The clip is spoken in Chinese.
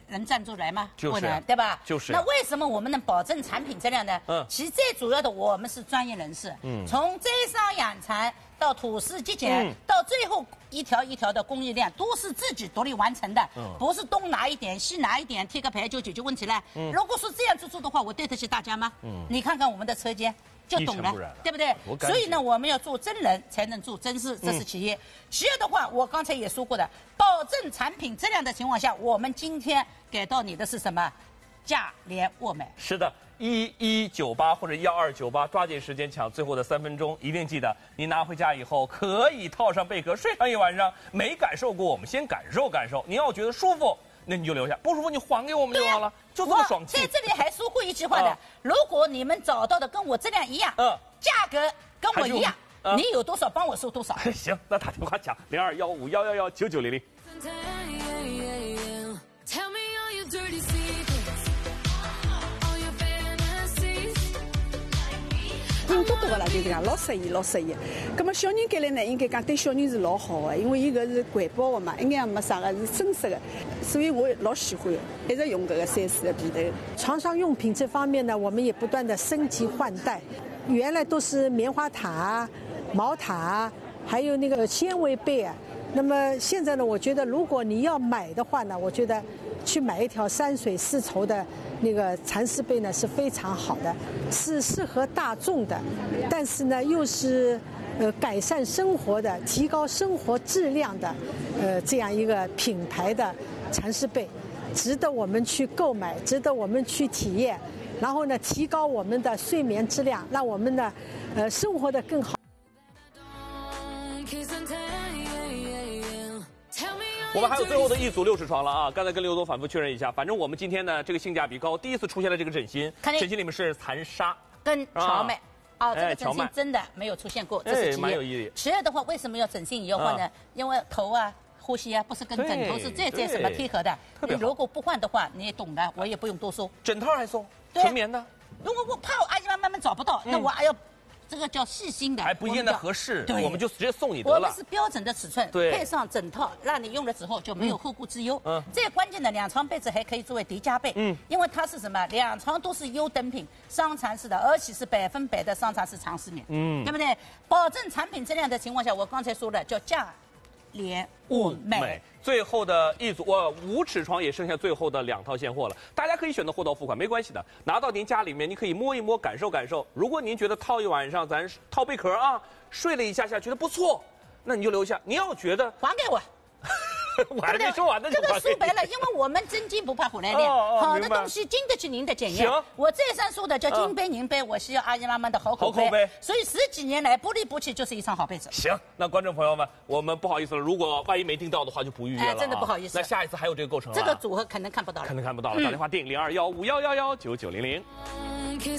能站出来吗？ 就是不能，对吧？ 就是。 那为什么我们能保证产品质量呢？其实最主要的我们是专业人士，从摘桑养蚕到土施机剪，到最后一条一条的供应链都是自己独立完成的，不是东拿一点西拿一点贴个牌就解决问题了。如果说这样去做的话，我对得起大家吗？你看看我们的车间。就懂了，对不对？所以呢，我们要做真人才能做真事，这是其一。其二的话，我刚才也说过的，保证产品质量的情况下，我们今天给到你的是什么？价廉物美。 是的，1198或者1298，抓紧时间抢最后的3分钟，一定记得，你拿回家以后可以套上贝壳睡上一晚上。没感受过，我们先感受感受。你要觉得舒服，那你就留下；不舒服，你还给我们就好了。就这么爽气。 在这里还说过一句话的，如果你们找到的跟我质量一样，价格跟我一样，你有多少帮我收多少。 行，那打电话抢0215119900。 人多多个啦，就这样，老适意，老适意。那么小人过来呢，应该讲对小人是老好的，因为伊个是环保的嘛，一眼也没啥个，是真实的，所以我老喜欢，一直用这个3C的皮头。床上用品这方面呢，我们也不断的升级换代，原来都是棉花塔、毛塔，还有那个纤维被啊。那么现在呢，我觉得如果你要买的话呢，我觉得去买一条山水丝绸的那个蚕丝被呢是非常好的，是适合大众的，但是呢又是改善生活的、提高生活质量的这样一个品牌的蚕丝被，值得我们去购买，值得我们去体验，然后呢提高我们的睡眠质量，让我们的生活的更好。 我们还有最后的一组60床了啊！刚才跟刘总反复确认一下，反正我们今天呢这个性价比高，第一次出现了这个枕芯，枕芯里面是蚕纱跟荞麦。这个枕芯真的没有出现过，这是其一。 蛮有意义。 其二的话，为什么要枕芯也要换呢？因为头啊、呼吸啊，不是跟枕头是最什么贴合的。你如果不换的话，你也懂的，我也不用多说。 枕套还送，纯棉的。 如果我怕我阿姨妈慢慢找不到，那我还要。这个叫细心的， 还不见得合适，我们就直接送你得了。 我们是标准的尺寸，配上枕套，让你用了之后就没有后顾之忧。最关键的2床被子还可以作为叠加被，因为它是什么？2床都是优等品，桑蚕丝的，而且是100%的桑蚕丝长丝棉，对不对？保证产品质量的情况下，我刚才说了叫价廉物美。 最后的一组5尺床也剩下最后的2套现货了，大家可以选择货到付款，没关系的，拿到您家里面，你可以摸一摸，感受感受。如果您觉得套一晚上，咱套贝壳啊，睡了一下下觉得不错，那你就留下。你要觉得还给我。 我还没说完呢， 这个说白了，因为我们真金不怕火来炼，好的东西经得起您的检验。我再三说的叫金杯银杯，我需要阿姨妈妈的好口碑。所以10几年来不离不弃就是一双好被子。 行，那观众朋友们，我们不好意思了，如果万一没订到的话就不预约了。 真的不好意思。 那下一次还有这个构成了。 这个组合可能看不到了。 可能看不到了，打电话订0215119900。